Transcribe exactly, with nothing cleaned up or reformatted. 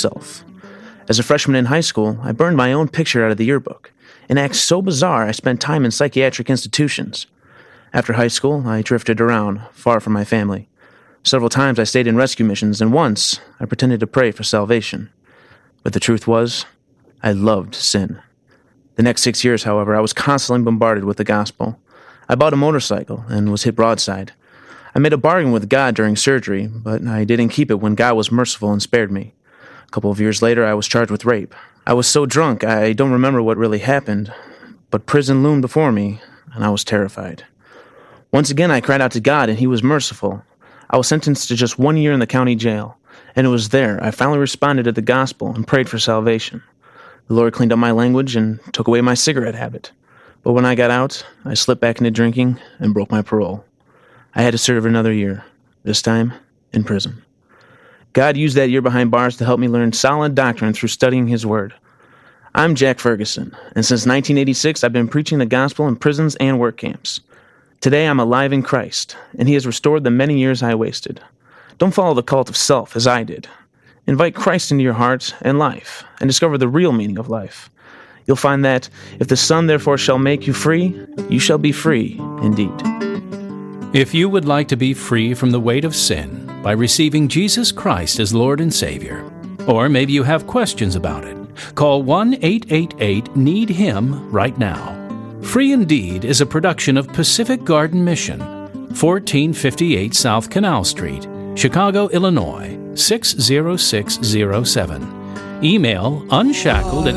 self. As a freshman in high school, I burned my own picture out of the yearbook, an act so bizarre I spent time in psychiatric institutions. After high school, I drifted around, far from my family. Several times I stayed in rescue missions, and once I pretended to pray for salvation. But the truth was, I loved sin. The next six years, however, I was constantly bombarded with the gospel. I bought a motorcycle and was hit broadside. I made a bargain with God during surgery, but I didn't keep it when God was merciful and spared me. A couple of years later, I was charged with rape. I was so drunk, I don't remember what really happened, but prison loomed before me, and I was terrified. Once again, I cried out to God, and He was merciful. I was sentenced to just one year in the county jail, and it was there I finally responded to the gospel and prayed for salvation. The Lord cleaned up my language and took away my cigarette habit. But when I got out, I slipped back into drinking and broke my parole. I had to serve another year, this time in prison. God used that year behind bars to help me learn solid doctrine through studying His Word. I'm Jack Ferguson, and since nineteen eighty-six, I've been preaching the gospel in prisons and work camps. Today, I'm alive in Christ, and He has restored the many years I wasted. Don't follow the cult of self as I did. Invite Christ into your heart and life, and discover the real meaning of life. You'll find that, if the Son therefore shall make you free, you shall be free indeed. If you would like to be free from the weight of sin by receiving Jesus Christ as Lord and Savior, or maybe you have questions about it, call one eight eight eight need him right now. Free Indeed is a production of Pacific Garden Mission, fourteen fifty-eight South Canal Street, Chicago, Illinois, six zero six zero seven. Email unshackled at